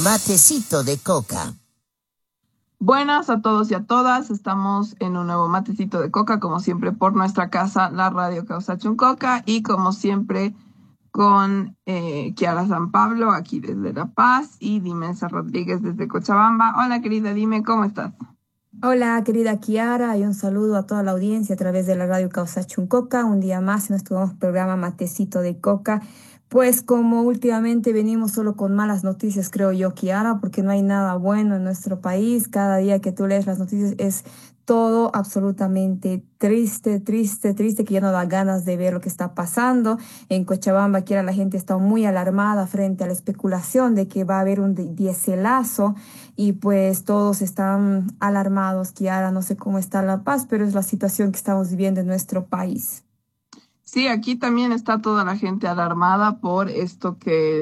Matecito de coca. Buenas a todos y a todas, estamos en un nuevo Matecito de Coca, como siempre por nuestra casa, la Radio Causachuncoca, y como siempre con Kiara San Pablo, aquí desde La Paz, y Dimensa Rodríguez desde Cochabamba. Hola querida, dime, ¿cómo estás? Hola, querida Kiara, y un saludo a toda la audiencia a través de la radio Causachuncoca. Un día más en nuestro programa Matecito de Coca. Pues como últimamente venimos solo con malas noticias, creo yo, Kiara, porque no hay nada bueno en nuestro país. Cada día que tú lees las noticias es todo absolutamente triste, triste, triste, que ya no da ganas de ver lo que está pasando. En Cochabamba, Kiara, la gente está muy alarmada frente a la especulación de que va a haber un diéselazo. Y pues todos están alarmados, Kiara, no sé cómo está La Paz, pero es la situación que estamos viviendo en nuestro país. Sí, aquí también está toda la gente alarmada por esto que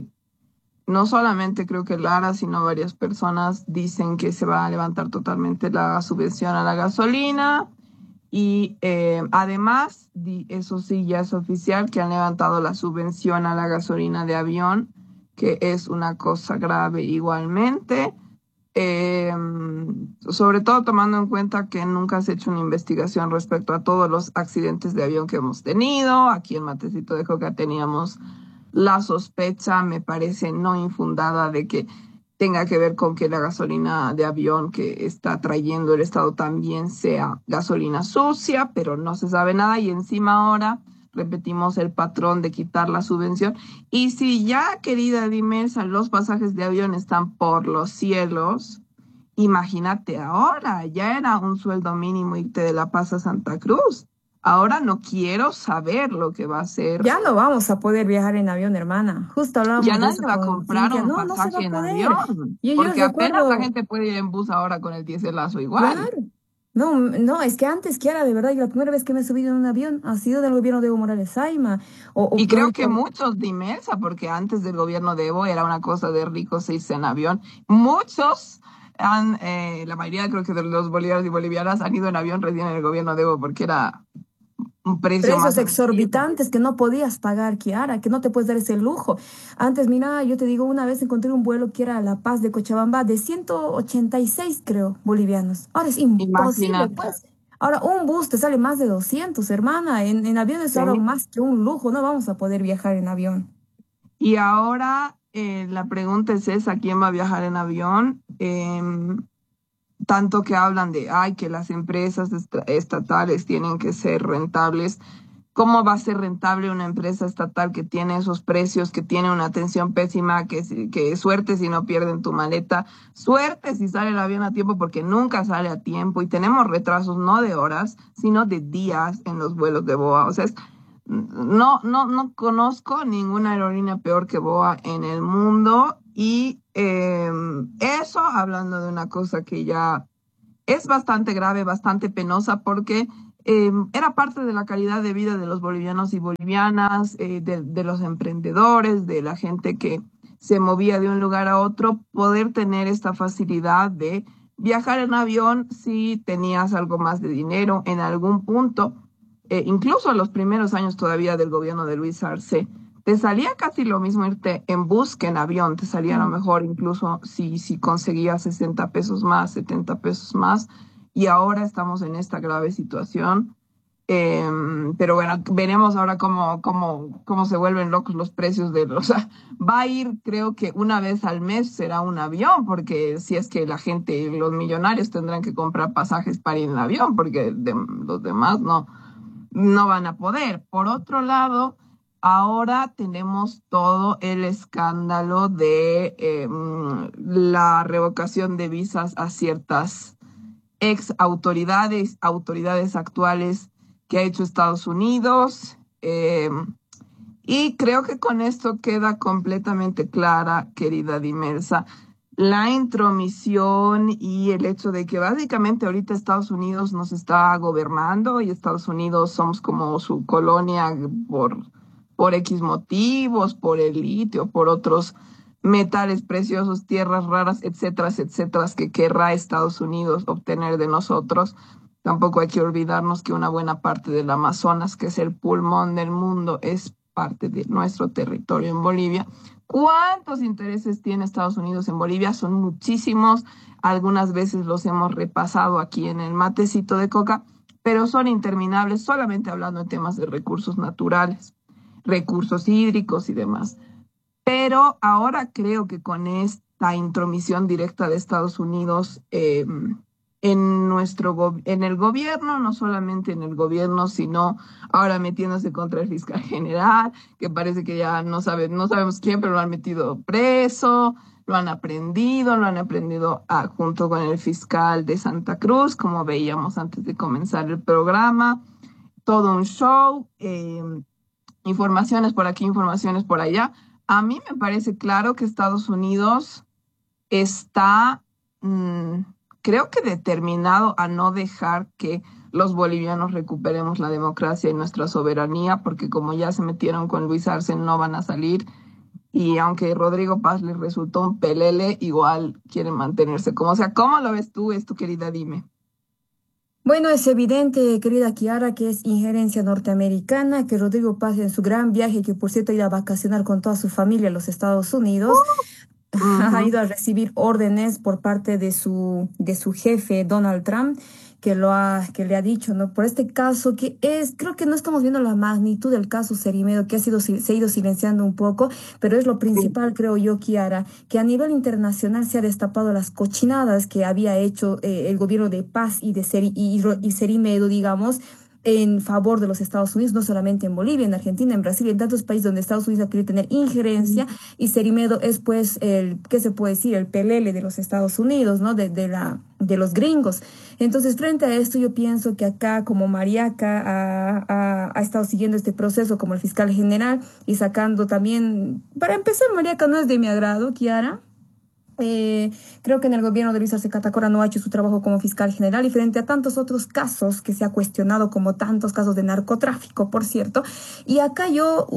no solamente creo que Lara, sino varias personas dicen que se va a levantar totalmente la subvención a la gasolina. Y además, eso sí, ya es oficial que han levantado la subvención a la gasolina de avión, que es una cosa grave igualmente. Eh, Sobre todo tomando en cuenta que nunca has hecho una investigación respecto a todos los accidentes de avión que hemos tenido. Aquí en Matecito de Coca teníamos la sospecha, me parece no infundada, de que tenga que ver con que la gasolina de avión que está trayendo el Estado también sea gasolina sucia, pero no se sabe nada y encima ahora repetimos el patrón de quitar la subvención. Y si ya, querida Dimensa, los pasajes de avión están por los cielos, imagínate ahora, ya era un sueldo mínimo irte de La Paz a Santa Cruz. Ahora no quiero saber lo que va a ser. Ya no vamos a poder viajar en avión, hermana. Justo Ya hablábamos de nadie eso va a con comprar Cintia. un No, no se va pasaje a en poder. avión, Yo porque apenas la recuerdo, gente puede ir en bus ahora con el diéselazo igual. claro. No, no, es que antes, Kiara, de verdad, yo la primera vez que me he subido en un avión ha sido del gobierno de Evo Morales Saima. O Y creo peor, que muchos de Mesa, porque antes del gobierno de Evo era una cosa de ricos irse en avión. Muchos la mayoría creo que de los bolivianos y bolivianas han ido en avión recién en el gobierno de Evo, porque era un precio precios más accesible. exorbitantes que no podías pagar, Kiara, que no te puedes dar ese lujo. Antes, mira, yo te digo, una vez encontré un vuelo que era a La Paz de Cochabamba de 186, creo, bolivianos. Ahora es imposible, Imagínate. pues. Ahora un bus te sale más de 200, hermana. En avión es ahora Sí. más que un lujo, no vamos a poder viajar en avión. Y ahora la pregunta es esa, ¿quién va a viajar en avión? Tanto que hablan de, ay, que las empresas estatales tienen que ser rentables. ¿Cómo va a ser rentable una empresa estatal que tiene esos precios, que tiene una atención pésima, que suerte si no pierden tu maleta, suerte si sale el avión a tiempo, porque nunca sale a tiempo y tenemos retrasos no de horas, sino de días en los vuelos de BOA? O sea, no conozco ninguna aerolínea peor que BOA en el mundo y eso hablando de una cosa que ya es bastante grave, bastante penosa, porque era parte de la calidad de vida de los bolivianos y bolivianas, de los emprendedores, de la gente que se movía de un lugar a otro, poder tener esta facilidad de viajar en avión si tenías algo más de dinero en algún punto. Incluso en los primeros años todavía del gobierno de Luis Arce, te salía casi lo mismo irte en bus que en avión, te salía a lo mejor incluso si conseguías 60 pesos más, 70 pesos más, y ahora estamos en esta grave situación. Pero bueno, veremos ahora cómo se vuelven locos los precios de los... O sea, va a ir, creo que una vez al mes será un avión, porque si es que la gente, los millonarios tendrán que comprar pasajes para ir en avión, porque los demás no van a poder. Por otro lado, ahora tenemos todo el escándalo de la revocación de visas a ciertas ex autoridades actuales que ha hecho Estados Unidos. Y creo que con esto queda completamente clara, querida Dimelsa, la intromisión y el hecho de que básicamente ahorita Estados Unidos nos está gobernando y Estados Unidos somos como su colonia por X motivos, por el litio, por otros metales preciosos, tierras raras, etcétera, etcétera, que querrá Estados Unidos obtener de nosotros. Tampoco hay que olvidarnos que una buena parte del Amazonas, que es el pulmón del mundo, es parte de nuestro territorio en Bolivia. ¿Cuántos intereses tiene Estados Unidos en Bolivia? Son muchísimos. Algunas veces los hemos repasado aquí en el matecito de coca, pero son interminables, solamente hablando de temas de recursos naturales, recursos hídricos y demás. Pero ahora creo que con esta intromisión directa de Estados Unidos en el gobierno, no solamente en el gobierno, sino ahora metiéndose contra el fiscal general, que parece que ya no sabemos quién, pero lo han metido preso, lo han aprendido junto con el fiscal de Santa Cruz, como veíamos antes de comenzar el programa. Todo un show, informaciones por aquí, informaciones por allá. A mí me parece claro que Estados Unidos está, creo que determinado a no dejar que los bolivianos recuperemos la democracia y nuestra soberanía, porque como ya se metieron con Luis Arce, no van a salir. Y aunque Rodrigo Paz les resultó un pelele, igual quieren mantenerse como sea. ¿Cómo lo ves tú, querida? Dime. Bueno, es evidente, querida Kiara, que es injerencia norteamericana, que Rodrigo Paz en su gran viaje, que por cierto iba a vacacionar con toda su familia a los Estados Unidos, ha Ujú. ido a recibir órdenes por parte de su jefe, Donald Trump, que le ha dicho, ¿no? Por este caso creo que no estamos viendo la magnitud del caso Cerimedo, que se ha ido silenciando un poco, pero es lo Sí. principal, creo yo, Kiara, que a nivel internacional se ha destapado las cochinadas que había hecho el gobierno de Paz y Cerimedo, digamos, en favor de los Estados Unidos, no solamente en Bolivia, en Argentina, en Brasil, en tantos países donde Estados Unidos ha querido tener injerencia, y Cerimedo es pues ¿qué se puede decir? El pelele de los Estados Unidos, ¿no? De los gringos. Entonces, frente a esto, yo pienso que acá, como Mariaca ha estado siguiendo este proceso como el fiscal general y sacando también, para empezar, Mariaca no es de mi agrado, Kiara. Creo que en el gobierno de Luis Arce Catacora no ha hecho su trabajo como fiscal general y frente a tantos otros casos que se ha cuestionado, como tantos casos de narcotráfico, por cierto. Y acá yo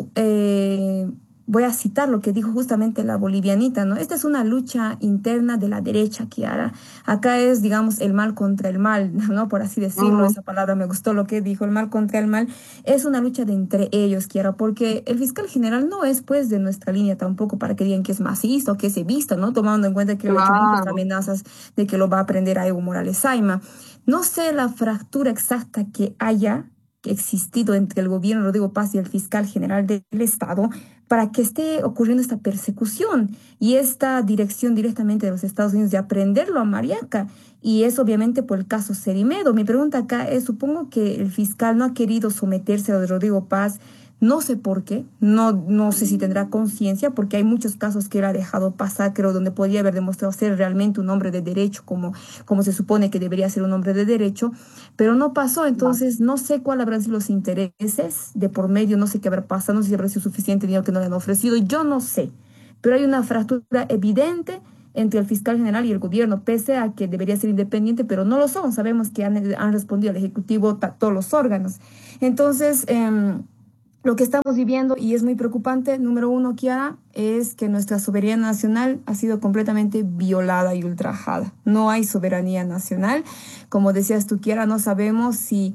voy a citar lo que dijo justamente la bolivianita, ¿no? Esta es una lucha interna de la derecha, Kiara. Acá es, digamos, el mal contra el mal, ¿no? Por así decirlo, Ujú. esa palabra me gustó lo que dijo, el mal contra el mal. Es una lucha de entre ellos, Kiara, porque el fiscal general no es, pues, de nuestra línea tampoco para que digan que es masista o que es evista, ¿no? Tomando en cuenta que lo ha hecho muchas Claro. amenazas de que lo va a aprender a Evo Morales Saima. No sé la fractura exacta que haya existido entre el gobierno de Rodrigo Paz y el fiscal general del Estado para que esté ocurriendo esta persecución y esta dirección directamente de los Estados Unidos de aprenderlo a Mariaca. Y es obviamente por el caso Cerimedo. Mi pregunta acá es, supongo que el fiscal no ha querido someterse a lo de Rodrigo Paz, no sé por qué, no sé si tendrá conciencia, porque hay muchos casos que él ha dejado pasar, creo, donde podría haber demostrado ser realmente un hombre de derecho, como se supone que debería ser un hombre de derecho, pero no pasó. Entonces no sé cuáles habrán sido los intereses de por medio, no sé qué habrá pasado, no sé si habrá sido suficiente dinero que no le han ofrecido, yo no sé, pero hay una fractura evidente entre el fiscal general y el gobierno, pese a que debería ser independiente, pero no lo son. Sabemos que han respondido al Ejecutivo todos los órganos. Entonces, lo que estamos viviendo, y es muy preocupante, número uno, Kiara, es que nuestra soberanía nacional ha sido completamente violada y ultrajada. No hay soberanía nacional. Como decías tú, Kiara, no sabemos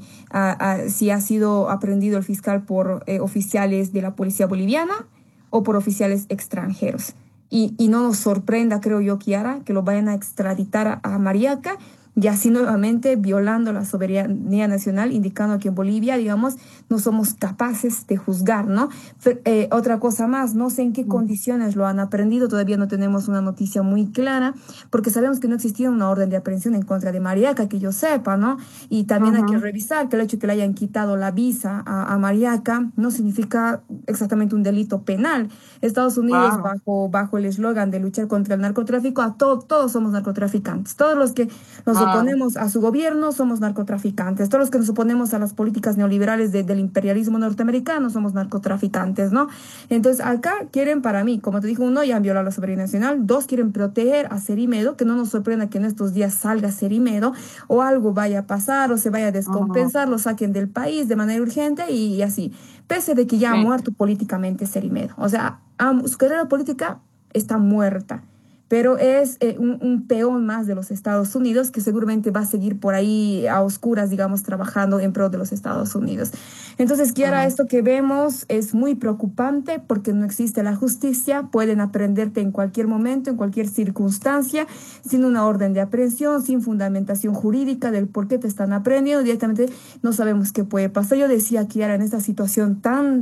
si ha sido aprendido el fiscal por oficiales de la policía boliviana o por oficiales extranjeros. Y no nos sorprenda, creo yo, Kiara, que lo vayan a extraditar a Mariaca y así nuevamente violando la soberanía nacional, indicando que en Bolivia, digamos, no somos capaces de juzgar, ¿no? Otra cosa más, no sé en qué condiciones lo han aprendido, todavía no tenemos una noticia muy clara, porque sabemos que no existía una orden de aprehensión en contra de Mariaca, que yo sepa, ¿no? Y también hay que Ujú. revisar que el hecho de que le hayan quitado la visa a Mariaca no significa exactamente un delito penal. Estados Unidos, Claro. bajo el eslogan de luchar contra el narcotráfico, todos somos narcotraficantes. Todos los que nos Claro. oponemos a su gobierno somos narcotraficantes. Todos los que nos oponemos a las políticas neoliberales del imperialismo norteamericano somos narcotraficantes, ¿no? Entonces, acá quieren, para mí, como te digo, uno, ya han violado la soberanía nacional. Dos, quieren proteger a Cerimedo, que no nos sorprenda que en estos días salga Cerimedo o algo vaya a pasar o se vaya a Ujú. descompensar, lo saquen del país de manera urgente y así. Pese de que ya ha Sí. muerto políticamente Cerimedo. O sea, su carrera política está muerta. pero es un peón más de los Estados Unidos que seguramente va a seguir por ahí a oscuras, digamos, trabajando en pro de los Estados Unidos. Entonces, Kiara, esto que vemos es muy preocupante porque no existe la justicia, pueden aprenderte en cualquier momento, en cualquier circunstancia, sin una orden de aprehensión, sin fundamentación jurídica del por qué te están aprendiendo, directamente no sabemos qué puede pasar. Yo decía, Kiara, en esta situación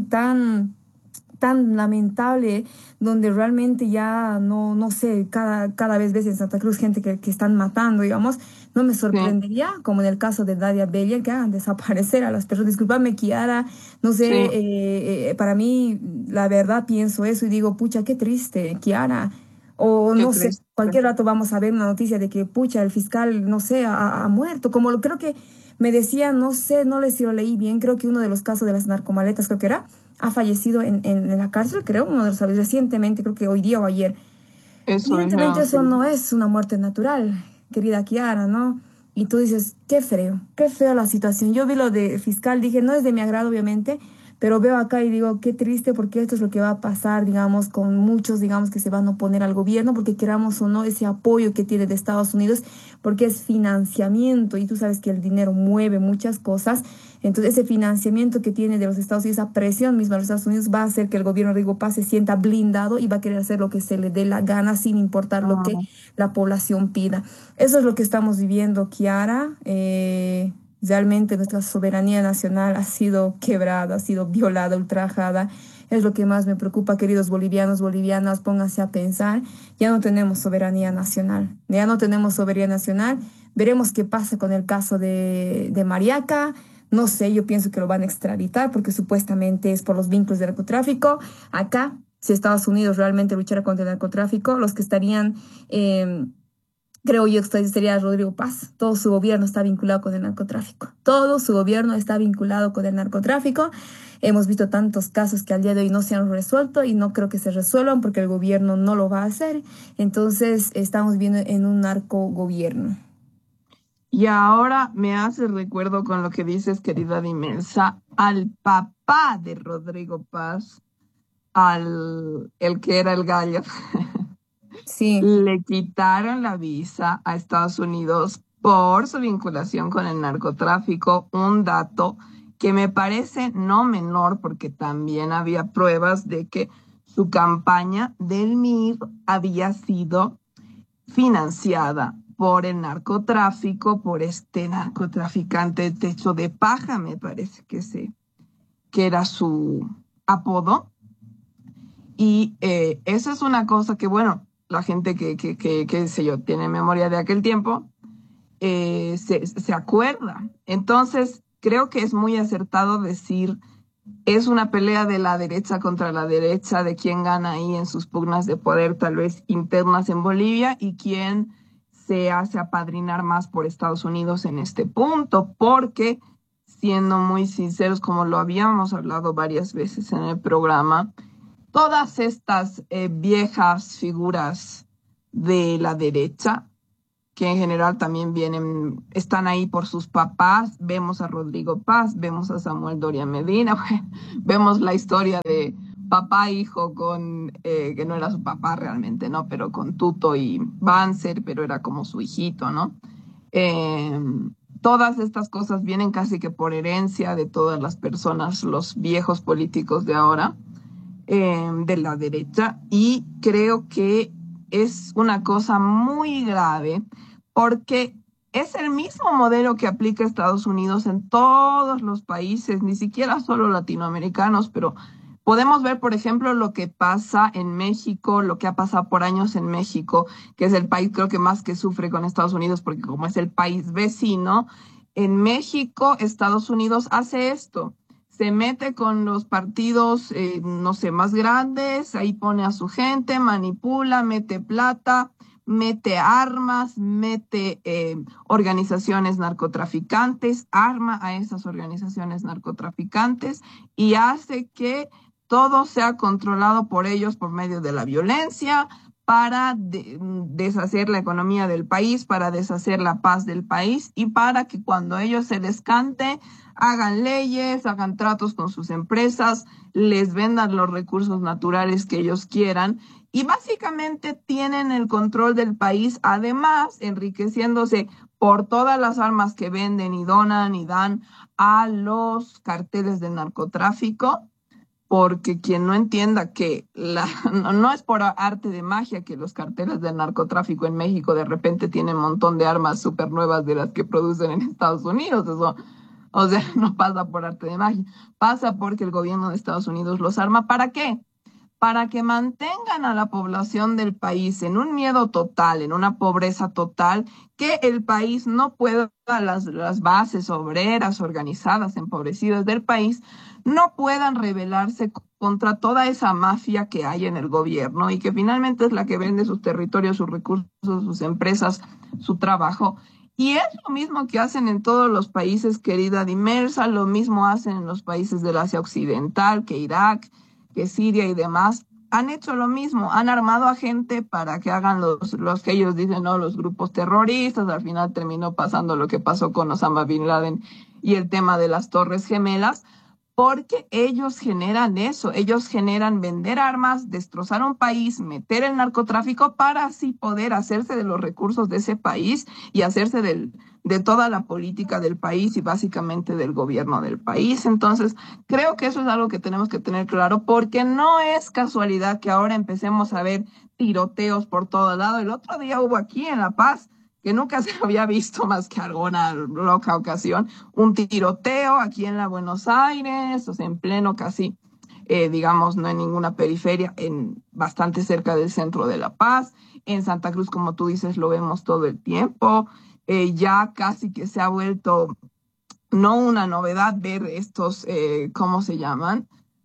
tan lamentable, donde realmente ya no sé, cada vez ves en Santa Cruz gente que están matando, digamos, no me Sí, sorprendería, como en el caso de Nadia Belia, que hagan desaparecer a las personas. Discúlpame, Kiara, no sé, sí, para mí, la verdad pienso eso y digo, pucha, qué triste, Kiara. O qué no sé, triste. cualquier rato vamos a ver una noticia de que, pucha, el fiscal, no sé, ha muerto, como creo que me decía, no sé, no sé si lo leí bien, creo que uno de los casos de las narcomaletas, creo que era, ha fallecido en la cárcel, creo, uno de los recientemente, creo que hoy día o ayer. Eso Evidentemente dijeron, sí. eso no es una muerte natural, querida Kiara, ¿no? Y tú dices, qué feo la situación. Yo vi lo de fiscal, dije, no es de mi agrado, obviamente, pero veo acá y digo, qué triste porque esto es lo que va a pasar, digamos, con muchos, digamos, que se van a oponer al gobierno, porque queramos o no ese apoyo que tiene de Estados Unidos, porque es financiamiento y tú sabes que el dinero mueve muchas cosas. Entonces, ese financiamiento que tiene de los Estados Unidos, esa presión misma de los Estados Unidos, va a hacer que el gobierno de Rigo Paz se sienta blindado y va a querer hacer lo que se le dé la gana sin importar lo que Mm, la población pida. Eso es lo que estamos viviendo, Kiara. Realmente nuestra soberanía nacional ha sido quebrada, ha sido violada, ultrajada. Es lo que más me preocupa, queridos bolivianos, bolivianas, pónganse a pensar. Ya no tenemos soberanía nacional, ya no tenemos soberanía nacional. Veremos qué pasa con el caso de Mariaca. No sé, yo pienso que lo van a extraditar porque supuestamente es por los vínculos de narcotráfico. Acá, si Estados Unidos realmente luchara contra el narcotráfico, los que estarían, creo yo, sería Rodrigo Paz. Todo su gobierno está vinculado con el narcotráfico. Todo su gobierno está vinculado con el narcotráfico. Hemos visto tantos casos que al día de hoy no se han resuelto y no creo que se resuelvan porque el gobierno no lo va a hacer. Entonces, estamos viendo en un narcogobierno. Y ahora me hace recuerdo con lo que dices, querida Dimelsa, al papá de Rodrigo Paz, al el que era el gallo. Sí. Le quitaron la visa a Estados Unidos por su vinculación con el narcotráfico, un dato que me parece no menor porque también había pruebas de que su campaña del MIR había sido financiada por el narcotráfico, por este narcotraficante de Techo de Paja, me parece que era su apodo. Y eso es una cosa que, bueno, la gente qué sé yo, tiene memoria de aquel tiempo, se acuerda. Entonces, creo que es muy acertado decir, es una pelea de la derecha contra la derecha, de quién gana ahí en sus pugnas de poder, tal vez internas en Bolivia, y quién se hace apadrinar más por Estados Unidos en este punto, porque, siendo muy sinceros, como lo habíamos hablado varias veces en el programa, todas estas viejas figuras de la derecha, que en general también vienen, están ahí por sus papás. Vemos a Rodrigo Paz, vemos a Samuel Doria Medina, vemos la historia de papá e hijo con, que no era su papá realmente, ¿no? Pero con Tuto y Banzer, pero era como su hijito, ¿no? Eh, Todas estas cosas vienen casi que por herencia de todas las personas, los viejos políticos de ahora, de la derecha, y creo que es una cosa muy grave porque es el mismo modelo que aplica Estados Unidos en todos los países, ni siquiera solo latinoamericanos, pero podemos ver, por ejemplo, lo que pasa en México, lo que ha pasado por años en México, que es el país creo que más que sufre con Estados Unidos, porque como es el país vecino, en México, Estados Unidos hace esto, se mete con los partidos, no sé, más grandes, ahí pone a su gente, manipula, mete plata, mete armas, mete organizaciones narcotraficantes, arma a esas organizaciones narcotraficantes y hace que todo sea controlado por ellos por medio de la violencia, para deshacer la economía del país, para deshacer la paz del país y para que cuando ellos se les cante, hagan leyes, hagan tratos con sus empresas, les vendan los recursos naturales que ellos quieran y básicamente tienen el control del país, además enriqueciéndose por todas las armas que venden y donan y dan a los carteles del narcotráfico, porque quien no entienda que no es por arte de magia que los carteles del narcotráfico en México de repente tienen un montón de armas súper nuevas de las que producen en Estados Unidos. Eso, o sea, no pasa por arte de magia, pasa porque el gobierno de Estados Unidos los arma. ¿Para qué? Para que mantengan a la población del país en un miedo total, en una pobreza total, que el país no pueda, las bases obreras organizadas, empobrecidas del país, no puedan rebelarse contra toda esa mafia que hay en el gobierno y que finalmente es la que vende sus territorios, sus recursos, sus empresas, su trabajo. Y es lo mismo que hacen en todos los países, querida Dimelsa, lo mismo hacen en los países del Asia Occidental, que Irak, que Siria y demás. Han hecho lo mismo, han armado a gente para que hagan los que ellos dicen, no, los grupos terroristas. Al final terminó pasando lo que pasó con Osama Bin Laden y el tema de las Torres Gemelas, porque ellos generan eso, ellos generan vender armas, destrozar un país, meter el narcotráfico para así poder hacerse de los recursos de ese país y hacerse de toda la política del país y básicamente del gobierno del país. Entonces, creo que eso es algo que tenemos que tener claro, porque no es casualidad que ahora empecemos a ver tiroteos por todo lado. El otro día hubo aquí en La Paz, que nunca se había visto más que alguna loca ocasión, un tiroteo aquí en la Buenos Aires, o sea, en pleno casi, digamos, no en ninguna periferia, bastante cerca del centro de La Paz. En Santa Cruz, como tú dices, lo vemos todo el tiempo. Ya casi que se ha vuelto no una novedad ver estos, ¿cómo se llaman?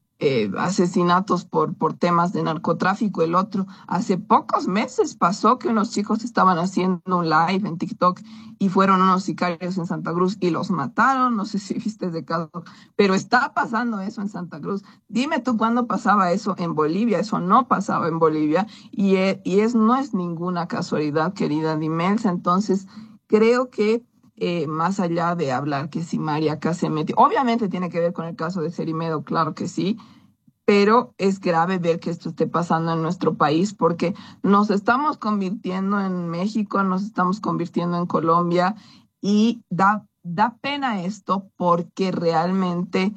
Asesinatos por temas de narcotráfico. El otro, hace pocos meses pasó que unos chicos estaban haciendo un live en TikTok y fueron unos sicarios en Santa Cruz y los mataron. No sé si viste de caso, pero está pasando eso en Santa Cruz. Dime tú cuándo pasaba eso en Bolivia. Eso no pasaba en Bolivia no es ninguna casualidad, querida Dimelsa. Entonces, creo que más allá de hablar que si Mariaca se metió, obviamente tiene que ver con el caso de Cerimedo, claro que sí, pero es grave ver que esto esté pasando en nuestro país porque nos estamos convirtiendo en México, nos estamos convirtiendo en Colombia y da pena esto porque realmente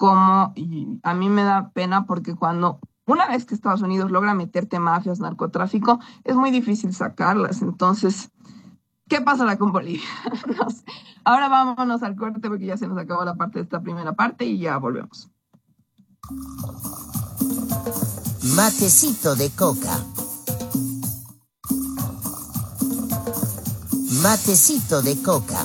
y a mí me da pena porque una vez que Estados Unidos logra meterte mafias, narcotráfico, es muy difícil sacarlas. Entonces, ¿qué pasará con Bolivia? No sé. Ahora vámonos al corte porque ya se nos acabó la parte de esta primera parte y ya volvemos. Matecito de coca. Matecito de coca.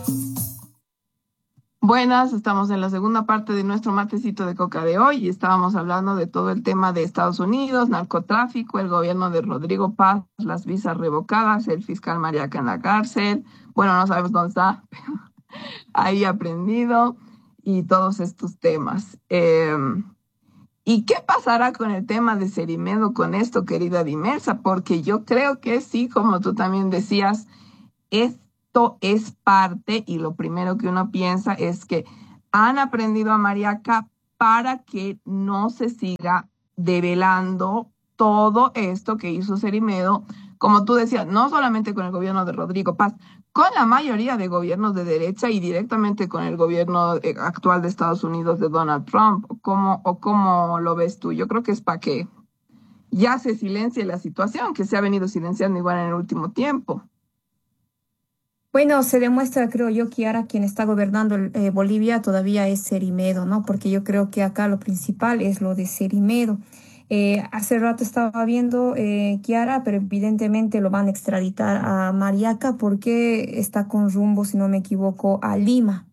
Buenas, estamos en la segunda parte de nuestro matecito de coca de hoy y estábamos hablando de todo el tema de Estados Unidos, narcotráfico, el gobierno de Rodrigo Paz, las visas revocadas, el fiscal Mariaca en la cárcel. Bueno, no sabemos dónde está, pero ahí aprendido y todos estos temas. ¿Y qué pasará con el tema de Cerimedo con esto, querida Dimelsa? Porque yo creo que sí, como tú también decías, esto es parte y lo primero que uno piensa es que han aprendido a Mariaca para que no se siga develando todo esto que hizo Cerimedo, como tú decías, no solamente con el gobierno de Rodrigo Paz, con la mayoría de gobiernos de derecha y directamente con el gobierno actual de Estados Unidos de Donald Trump. ¿Cómo lo ves tú? Yo creo que es para que ya se silencie la situación, que se ha venido silenciando igual en el último tiempo. Bueno, se demuestra, creo yo, que ahora quien está gobernando Bolivia todavía es Cerimedo, ¿no? Porque yo creo que acá lo principal es lo de Cerimedo. Hace rato estaba viendo Kiara, pero evidentemente lo van a extraditar a Mariaca porque está con rumbo, si no me equivoco, a Lima,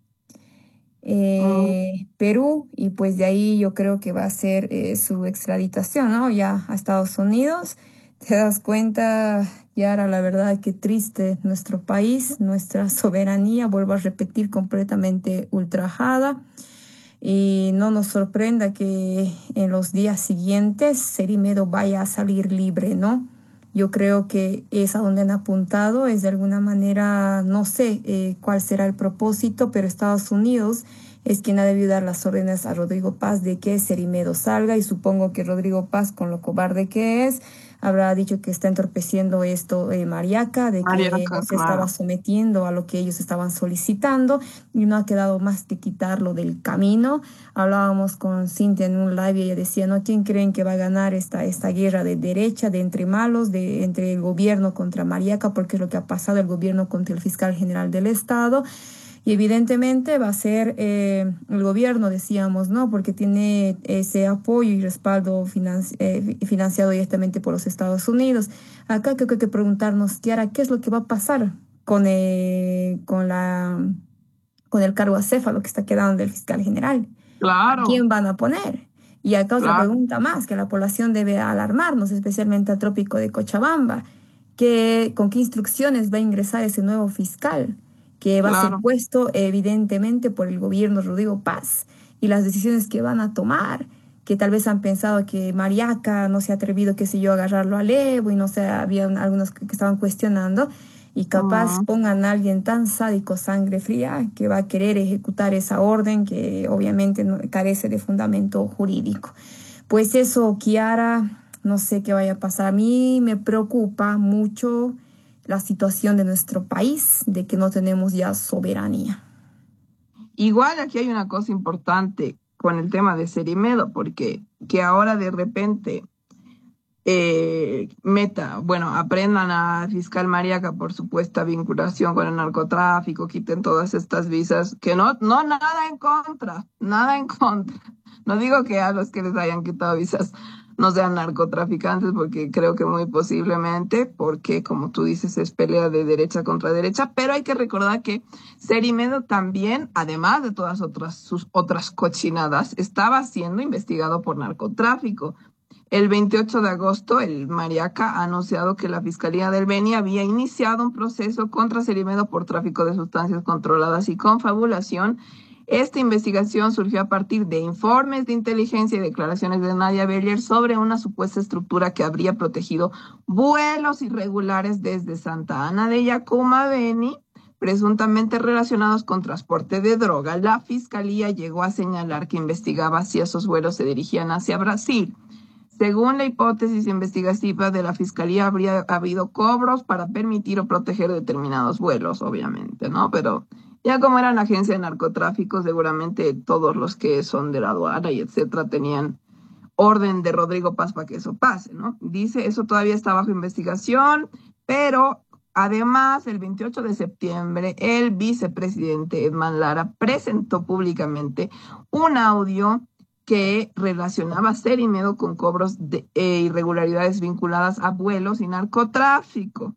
Perú, y pues de ahí yo creo que va a ser su extraditación, ¿no? Ya a Estados Unidos. Te das cuenta, Yara, la verdad, qué triste nuestro país, nuestra soberanía, vuelvo a repetir, completamente ultrajada. Y no nos sorprenda que en los días siguientes Cerimedo vaya a salir libre, ¿no? Yo creo que es a donde han apuntado, es de alguna manera, no sé cuál será el propósito, pero Estados Unidos es quien ha debido dar las órdenes a Rodrigo Paz de que Cerimedo salga, y supongo que Rodrigo Paz, con lo cobarde que es, habrá dicho que está entorpeciendo esto Mariaca, de que no Mariaca, se estaba claro. sometiendo a lo que ellos estaban solicitando, y no ha quedado más que quitarlo del camino. Hablábamos con Cintia en un live y ella decía, ¿no? ¿Quién creen que va a ganar esta guerra de derecha, de entre malos, de entre el gobierno contra Mariaca? Porque es lo que ha pasado, el gobierno contra el fiscal general del Estado. Y evidentemente va a ser el gobierno, decíamos, ¿no? Porque tiene ese apoyo y respaldo financiado directamente por los Estados Unidos. Acá creo que hay que preguntarnos, Kiara, ¿qué es lo que va a pasar con el cargo acéfalo que está quedando del fiscal general? ¿A Claro, quién van a poner? Y acá otra claro. pregunta más, que la población debe alarmarnos, especialmente al trópico de Cochabamba, con qué instrucciones va a ingresar ese nuevo fiscal, que va a ser Claro. puesto evidentemente por el gobierno Rodrigo Paz, y las decisiones que van a tomar, que tal vez han pensado que Mariaca no se ha atrevido, qué sé yo, a agarrarlo a Evo, y no sé, había algunos que estaban cuestionando, y capaz Mm. pongan a alguien tan sádico, sangre fría, que va a querer ejecutar esa orden que obviamente carece de fundamento jurídico. Pues eso, Kiara, no sé qué vaya a pasar. A mí me preocupa mucho la situación de nuestro país, de que no tenemos ya soberanía. Igual aquí hay una cosa importante con el tema de Cerimedo, porque que ahora de repente bueno, aprendan a fiscal Mariaca por supuesta vinculación con el narcotráfico, quiten todas estas visas, que no, nada en contra, nada en contra. No digo que a los que les hayan quitado visas no sean narcotraficantes, porque creo que muy posiblemente, porque como tú dices, es pelea de derecha contra derecha, pero hay que recordar que Cerimedo también, además de todas sus otras cochinadas, estaba siendo investigado por narcotráfico. El 28 de agosto, el Mariaca ha anunciado que la Fiscalía del Beni había iniciado un proceso contra Cerimedo por tráfico de sustancias controladas y confabulación. Esta investigación surgió a partir de informes de inteligencia y declaraciones de Nadia Beller sobre una supuesta estructura que habría protegido vuelos irregulares desde Santa Ana de Yacuma, Beni, presuntamente relacionados con transporte de droga. La Fiscalía llegó a señalar que investigaba si esos vuelos se dirigían hacia Brasil. Según la hipótesis investigativa de la Fiscalía, habría habido cobros para permitir o proteger determinados vuelos, obviamente, ¿no? Pero ya como eran agencia de narcotráfico, seguramente todos los que son de la aduana y etcétera tenían orden de Rodrigo Paz para que eso pase, ¿no? Dice, eso todavía está bajo investigación, pero además, el 28 de septiembre, el vicepresidente Edman Lara presentó públicamente un audio que relacionaba Cerimedo con cobros de irregularidades vinculadas a vuelos y narcotráfico.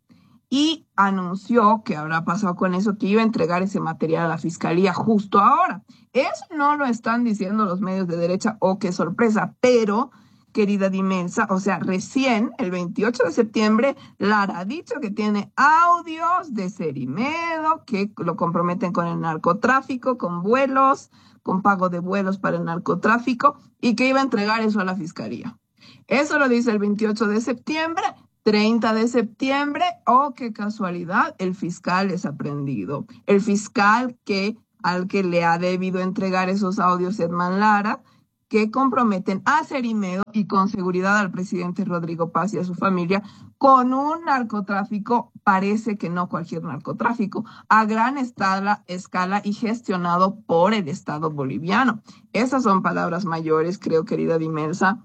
Y anunció que habrá pasado con eso, que iba a entregar ese material a la fiscalía justo ahora. Eso no lo están diciendo los medios de derecha, oh, qué sorpresa, pero, querida Dimensa, o sea, recién, el 28 de septiembre, Lara ha dicho que tiene audios de Cerimedo que lo comprometen con el narcotráfico, con vuelos, con pago de vuelos para el narcotráfico, y que iba a entregar eso a la fiscalía. Eso lo dice el 28 de septiembre. 30 de septiembre, oh, qué casualidad, el fiscal es aprendido. El fiscal al que le ha debido entregar esos audios Edman Lara, que comprometen a Cerimedo y con seguridad al presidente Rodrigo Paz y a su familia con un narcotráfico, parece que no cualquier narcotráfico, a gran escala y gestionado por el Estado boliviano. Esas son palabras mayores, creo, querida Dimelsa.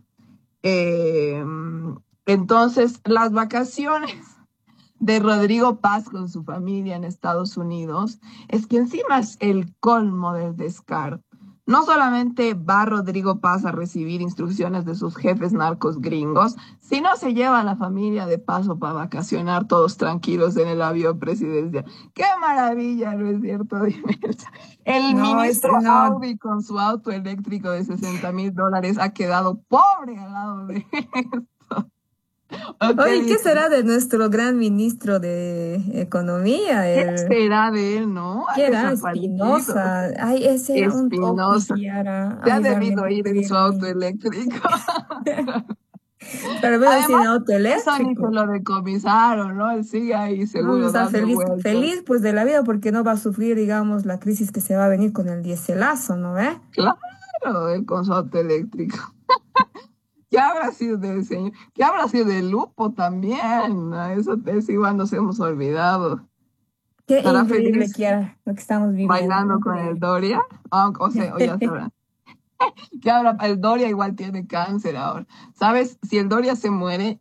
Eh, entonces, las vacaciones de Rodrigo Paz con su familia en Estados Unidos es que encima es el colmo del descaro. No solamente va Rodrigo Paz a recibir instrucciones de sus jefes narcos gringos, sino se lleva a la familia de paso para vacacionar todos tranquilos en el avión presidencial. ¡Qué maravilla! ¿No es cierto, Dimelsa? El No, ministro no. Audi con su auto eléctrico de $60,000 ha quedado pobre al lado de esto. ¿O qué Oye, ¿qué dices? será de nuestro gran ministro de Economía? ¿Qué será de él, no? Ha ¿Qué era? desaparecido. Espinosa. Ay, ese era un topi, Espinosa. Kiara. Se ha Ay, debido realmente ir qué en su bien auto ahí. eléctrico. Pero menos Además, tiene auto eso ni se eléctrico. lo decomisaron, ¿no? Él sigue ahí No, seguro está dando feliz, vueltas. feliz pues de la vida porque no va a sufrir, digamos, la crisis que se va a venir con el diéselazo, ¿no ve? Claro, el consorte eléctrico. ¿Qué habrá sido del señor? ¿Qué habrá sido del Lupo también? Eso igual nos hemos olvidado. Qué ¿Estará increíble, feliz Kiara, lo que estamos viviendo, bailando con el increíble. Doria? O sea, o ya sabrá. ¿Qué habrá? El Doria igual tiene cáncer ahora. ¿Sabes? Si el Doria se muere,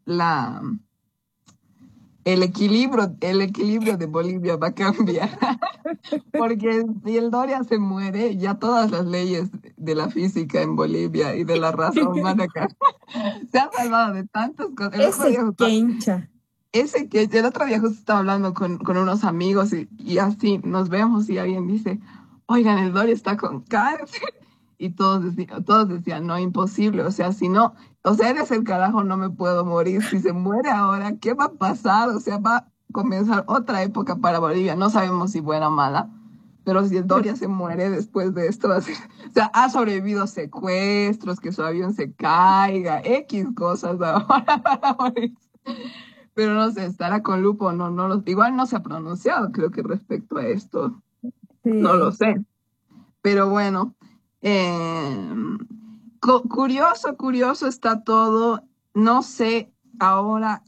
el equilibrio de Bolivia va a cambiar. Porque si el Doria se muere, ya todas las leyes de la física en Bolivia y de la raza humana se han salvado de tantas cosas. Ese Kencha. El otro día justo estaba hablando con unos amigos y así nos vemos y alguien dice, oigan, el Doria está con cáncer. Y todos decían, no, imposible. O sea, si no, o sea, eres el carajo, no me puedo morir. Si se muere ahora, ¿qué va a pasar? O sea, va a comenzar otra época para Bolivia. No sabemos si buena o mala, pero si el Doria se muere después de esto, va a ser, o sea, ha sobrevivido a secuestros, que su avión se caiga, X cosas ahora para morir. Pero no sé, estará con Lupo, no, igual no se ha pronunciado, creo que respecto a esto, no lo Sí. sé. Pero bueno, eh, curioso está todo. No sé ahora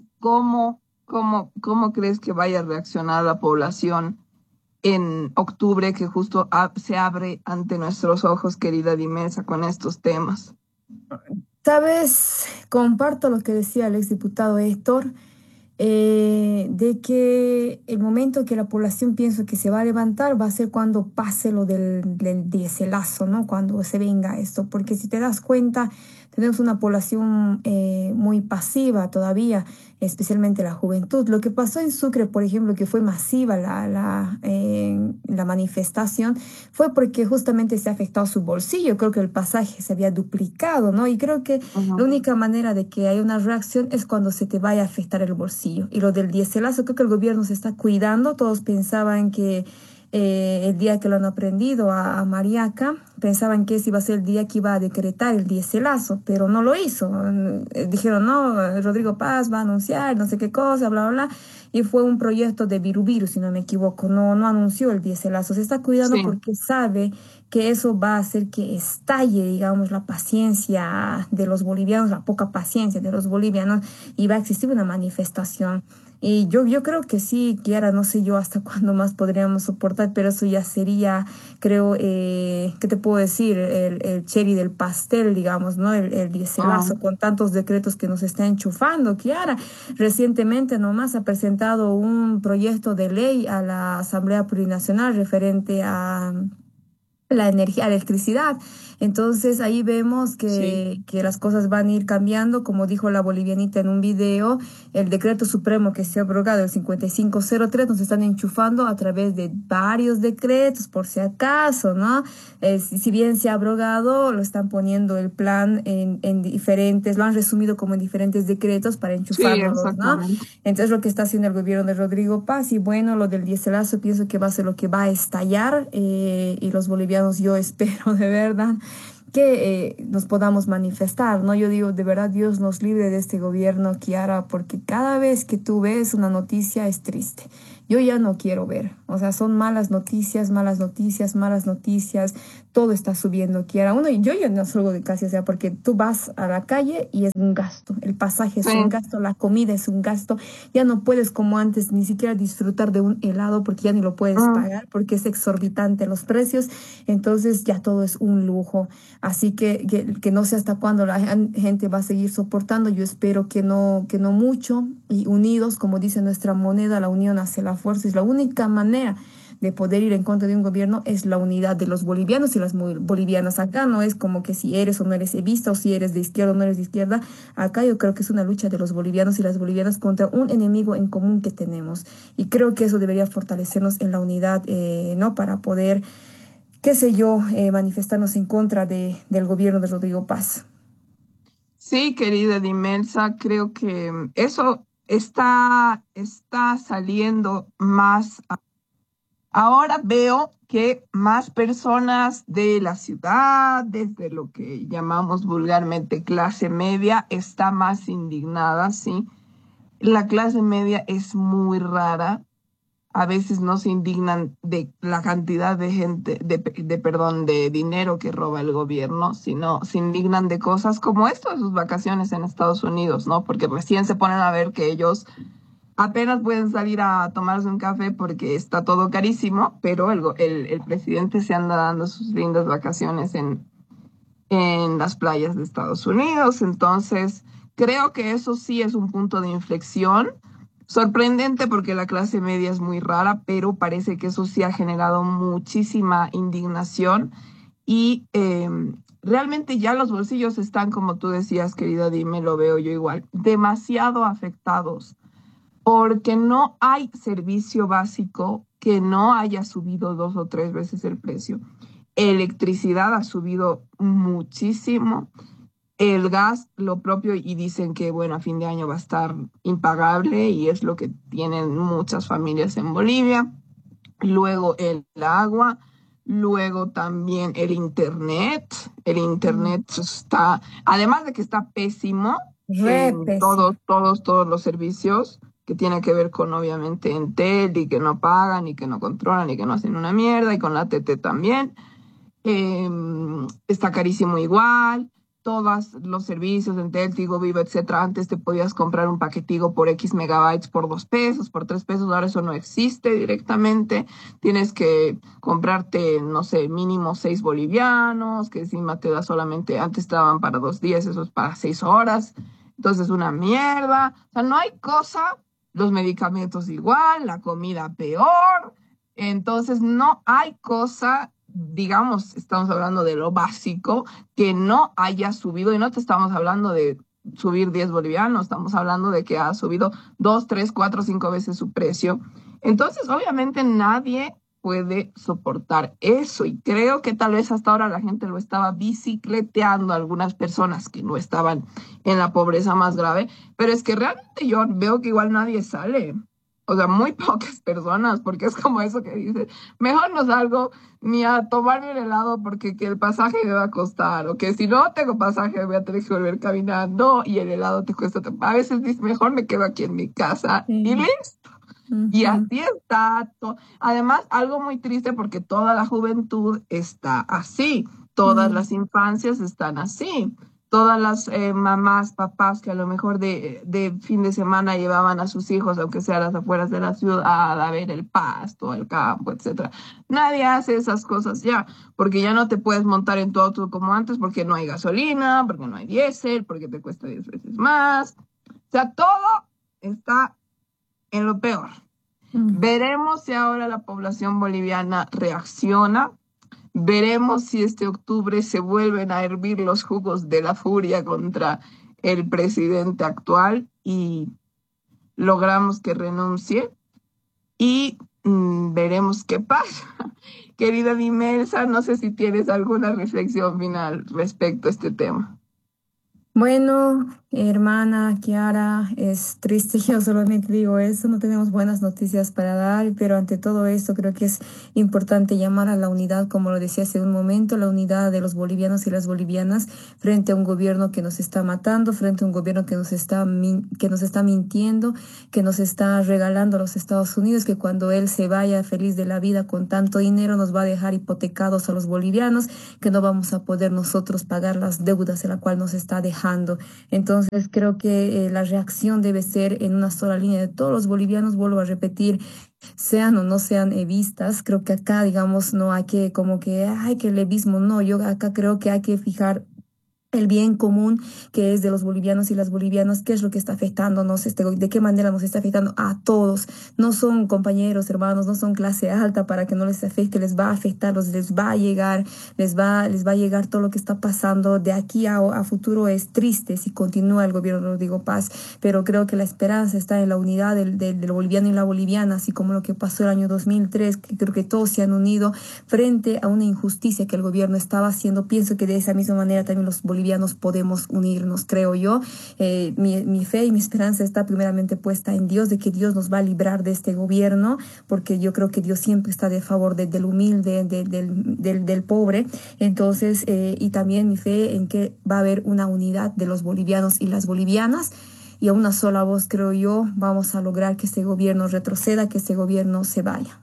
cómo crees que vaya a reaccionar la población en octubre, que justo se abre ante nuestros ojos, querida Dimesa, con estos temas. Sabes, comparto lo que decía el exdiputado Héctor. De que el momento que la población pienso que se va a levantar va a ser cuando pase lo del diéselazo, ¿no? Cuando se venga esto, porque si te das cuenta, tenemos una población muy pasiva todavía, especialmente la juventud. Lo que pasó en Sucre, por ejemplo, que fue masiva la manifestación, fue porque justamente se ha afectado su bolsillo. Creo que el pasaje se había duplicado, ¿no? Y creo que la Ujú. única manera de que haya una reacción es cuando se te vaya a afectar el bolsillo. Y lo del diéselazo, creo que el gobierno se está cuidando. Todos pensaban que el día que lo han aprendido a Mariaca, pensaban que ese iba a ser el día que iba a decretar el diéselazo, pero no lo hizo. Dijeron, no, Rodrigo Paz va a anunciar no sé qué cosa, bla, bla, bla. Y fue un proyecto de Virubiru, si no me equivoco. No anunció el diéselazo. Se está cuidando Sí, porque sabe que eso va a hacer que estalle, digamos, la paciencia de los bolivianos, la poca paciencia de los bolivianos, y va a existir una manifestación. Y yo creo que sí, Kiara, no sé yo hasta cuándo más podríamos soportar, pero eso ya sería, creo, ¿qué te puedo decir? El cherry del pastel, digamos, ¿no? El ah, diéselazo con tantos decretos que nos está enchufando. Kiara, recientemente nomás ha presentado un proyecto de ley a la Asamblea Plurinacional referente a la energía, la electricidad. Entonces ahí vemos sí, que las cosas van a ir cambiando, como dijo la bolivianita en un video, el decreto supremo que se ha abrogado, el 5503, nos están enchufando a través de varios decretos, por si acaso, ¿no? Si bien se ha abrogado, lo están poniendo el plan en diferentes, lo han resumido como en diferentes decretos para sí, enchufárnoslos, ¿no? exactamente. Entonces lo que está haciendo el gobierno de Rodrigo Paz y bueno, lo del diéselazo pienso que va a ser lo que va a estallar y los bolivianos yo espero de verdad que nos podamos manifestar, ¿no? Yo digo, de verdad, Dios nos libre de este gobierno, Kiara, porque cada vez que tú ves una noticia es triste. Yo ya no quiero ver, o sea, son malas noticias, malas noticias, malas noticias, todo está subiendo, Kiara. Uno, y yo ya no salgo de casa, o sea, porque tú vas a la calle y es un gasto, el pasaje Sí, es un gasto, la comida es un gasto, ya no puedes como antes ni siquiera disfrutar de un helado porque ya ni lo puedes mm, pagar porque es exorbitante los precios, entonces ya todo es un lujo. Así que no sé hasta cuándo la gente va a seguir soportando. Yo espero que no mucho. Y unidos, como dice nuestra moneda, la unión hace la fuerza. Es la única manera de poder ir en contra de un gobierno, es la unidad de los bolivianos y las bolivianas. Acá no es como que si eres o no eres evista o si eres de izquierda o no eres de izquierda. Acá yo creo que es una lucha de los bolivianos y las bolivianas contra un enemigo en común que tenemos. Y creo que eso debería fortalecernos en la unidad, ¿no? Para poder qué sé yo, manifestarnos en contra del gobierno de Rodrigo Paz. sí, querida Dimelsa, creo que eso está saliendo más. Ahora veo que más personas de la ciudad, desde lo que llamamos vulgarmente clase media, está más indignada, ¿sí? La clase media es muy rara. A veces no se indignan de la cantidad de gente, perdón, de dinero que roba el gobierno, sino se indignan de cosas como esto de sus vacaciones en Estados Unidos, ¿no? Porque recién se ponen a ver que ellos apenas pueden salir a tomarse un café porque está todo carísimo, pero el presidente se anda dando sus lindas vacaciones en las playas de Estados Unidos. Entonces, creo que eso sí es un punto de inflexión. Sorprendente porque la clase media es muy rara, pero parece que eso sí ha generado muchísima indignación y realmente ya los bolsillos están, como tú decías, querida Dime, lo veo yo igual, demasiado afectados porque no hay servicio básico que no haya subido 2 o 3 veces el precio. Electricidad ha subido muchísimo. El gas, lo propio, y dicen que, bueno, a fin de año va a estar impagable y es lo que tienen muchas familias en Bolivia. Luego el agua, luego también el internet. El internet está, además de que está pésimo Re en pésimo. todos los servicios que tienen que ver con, obviamente, Entel y que no pagan y que no controlan y que no hacen una mierda, y con la TT también. Está carísimo igual. Todos los servicios en Tigo, Vivo, etcétera. Antes te podías comprar un paquetigo por X megabytes por 2 pesos, por 3 pesos. Ahora eso no existe directamente. Tienes que comprarte, no sé, mínimo 6 bolivianos, que encima te da solamente, antes estaban para 2 días, eso es para 6 horas. Entonces es una mierda. O sea, no hay cosa. Los medicamentos igual, la comida peor. Entonces no hay cosa, digamos, estamos hablando de lo básico, que no haya subido, y no te estamos hablando de subir 10 bolivianos, estamos hablando de que ha subido 2, 3, 4, 5 veces su precio. Entonces, obviamente nadie puede soportar eso, y creo que tal vez hasta ahora la gente lo estaba bicicleteando, algunas personas que no estaban en la pobreza más grave, pero es que realmente yo veo que igual nadie sale. O sea, muy pocas personas, porque es como eso que dices, mejor no salgo ni a tomarme el helado porque que el pasaje me va a costar, o que si no tengo pasaje voy a tener que volver caminando y el helado te cuesta. A veces dices, mejor me quedo aquí en mi casa y Sí. listo. Y Ujú. así está. Además, algo muy triste porque toda la juventud está así, todas Mm. las infancias están así. Todas las mamás, papás que a lo mejor de fin de semana llevaban a sus hijos, aunque sea a las afueras de la ciudad, a ver el pasto, el campo, etcétera. Nadie hace esas cosas ya, porque ya no te puedes montar en tu auto como antes, porque no hay gasolina, porque no hay diésel, porque te cuesta 10 veces más. O sea, todo está en lo peor. Mm. Veremos si ahora la población boliviana reacciona. Veremos si este octubre se vuelven a hervir los jugos de la furia contra el presidente actual y logramos que renuncie, y veremos qué pasa. Querida Dimelsa, no sé si tienes alguna reflexión final respecto a este tema. Bueno, hermana Kiara, es triste, yo solamente digo eso, no tenemos buenas noticias para dar, pero ante todo esto creo que es importante llamar a la unidad, como lo decía hace un momento, la unidad de los bolivianos y las bolivianas frente a un gobierno que nos está matando, frente a un gobierno que nos está mintiendo, que nos está regalando a los Estados Unidos, que cuando él se vaya feliz de la vida con tanto dinero nos va a dejar hipotecados a los bolivianos, que no vamos a poder nosotros pagar las deudas de la cual nos está dejando. Entonces creo que la reacción debe ser en una sola línea de todos los bolivianos, vuelvo a repetir, sean o no sean evistas. Creo que acá, digamos, no hay que como que, ay, que el evismo, no, yo acá creo que hay que fijar el bien común que es de los bolivianos y las bolivianas, qué es lo que está afectándonos, de qué manera nos está afectando a todos. No son compañeros, hermanos, no son clase alta para que no les afecte, les va a afectar, les va a llegar, les va a llegar todo lo que está pasando de aquí a futuro. Es triste si continúa el gobierno de Rodrigo Paz, pero creo que la esperanza está en la unidad del boliviano y la boliviana, así como lo que pasó el año 2003, que creo que todos se han unido frente a una injusticia que el gobierno estaba haciendo. Pienso que de esa misma manera también los bolivianos bolivianos podemos unirnos, creo yo. Mi fe y mi esperanza está primeramente puesta en Dios, de que Dios nos va a librar de este gobierno, porque yo creo que Dios siempre está de favor del humilde, del pobre. Entonces, y también mi fe en que va a haber una unidad de los bolivianos y las bolivianas, y a una sola voz, creo yo, vamos a lograr que este gobierno retroceda, que este gobierno se vaya.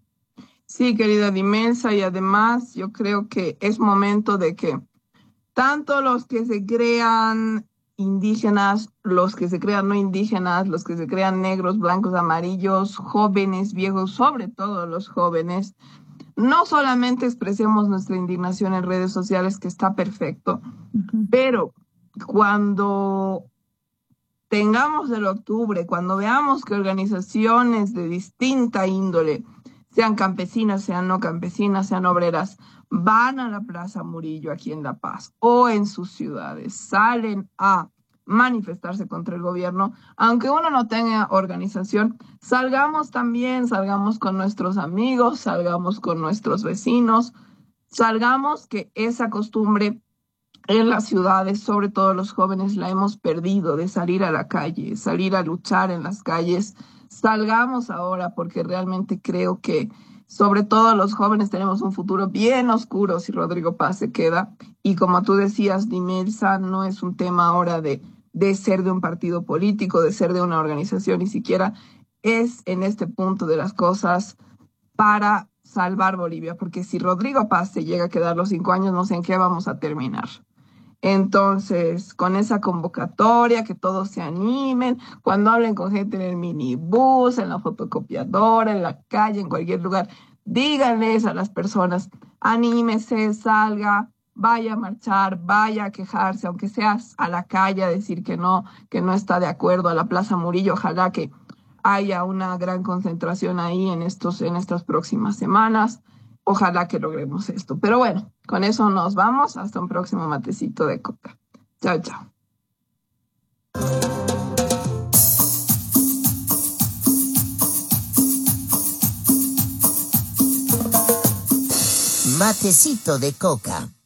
Sí, querida Dimelsa, y además yo creo que es momento de que tanto los que se crean indígenas, los que se crean no indígenas, los que se crean negros, blancos, amarillos, jóvenes, viejos, sobre todo los jóvenes, no solamente expresemos nuestra indignación en redes sociales, que está perfecto, pero cuando tengamos el octubre, cuando veamos que organizaciones de distinta índole, sean campesinas, sean no campesinas, sean obreras, van a la Plaza Murillo aquí en La Paz o en sus ciudades, salen a manifestarse contra el gobierno, aunque uno no tenga organización, salgamos también, salgamos con nuestros amigos, salgamos con nuestros vecinos, salgamos, que esa costumbre en las ciudades, sobre todo los jóvenes, la hemos perdido, de salir a la calle, salir a luchar en las calles. Salgamos ahora, porque realmente creo que sobre todo los jóvenes tenemos un futuro bien oscuro si Rodrigo Paz se queda. Y como tú decías, Dimelsa, no es un tema ahora de ser de un partido político, de ser de una organización, ni siquiera es en este punto de las cosas para salvar Bolivia, porque si Rodrigo Paz se llega a quedar los 5 años, no sé en qué vamos a terminar. Entonces, con esa convocatoria, que todos se animen, cuando hablen con gente en el minibús, en la fotocopiadora, en la calle, en cualquier lugar, díganles a las personas, anímese, salga, vaya a marchar, vaya a quejarse, aunque seas a la calle a decir que no está de acuerdo, a la Plaza Murillo. Ojalá que haya una gran concentración ahí en estas próximas semanas. Ojalá que logremos esto. Pero bueno, con eso nos vamos. Hasta un próximo matecito de coca. Chao, chao. Matecito de coca.